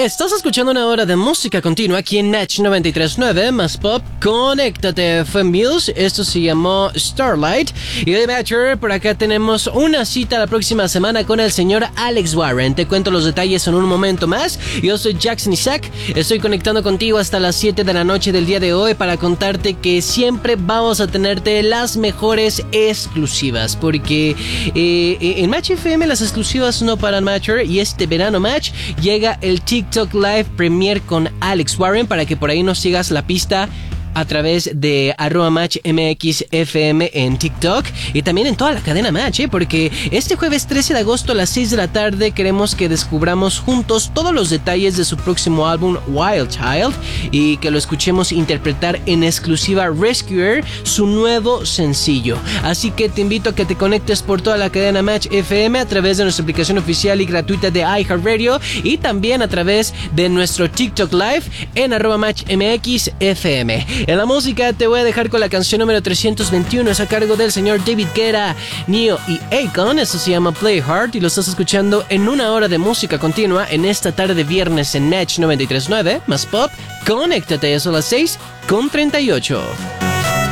Estás escuchando una hora de música continua aquí en Natch 93.9 más pop. Conéctate, fue Muse. Esto se llamó Starlight. Y de Matcher, por acá tenemos una cita la próxima semana con el señor Alex Warren. Te cuento los detalles en un momento más. Yo soy Jackson Isaac. Estoy conectando contigo hasta las 7 de la noche del día de hoy para contarte que siempre vamos a tenerte las mejores exclusivas. Porque en Match FM las exclusivas no paran, Matcher. Y este verano Match llega el TikTok Live Premiere con Alex Warren para que por ahí nos sigas la pista a través de @MatchMXFM en TikTok y también en toda la cadena Match, porque este jueves 13 de agosto a las 6 de la tarde queremos que descubramos juntos todos los detalles de su próximo álbum Wild Child y que lo escuchemos interpretar en exclusiva Rescuer, su nuevo sencillo. Así que te invito a que te conectes por toda la cadena Match FM a través de nuestra aplicación oficial y gratuita de iHeartRadio y también a través de nuestro TikTok Live en @MatchMXFM. En la música te voy a dejar con la canción número 321, es a cargo del señor David Guetta, Neo y Akon. Esto se llama Play Hard y lo estás escuchando en una hora de música continua en esta tarde de viernes en Natch 93.9 más pop. Conéctate, son las 6:38.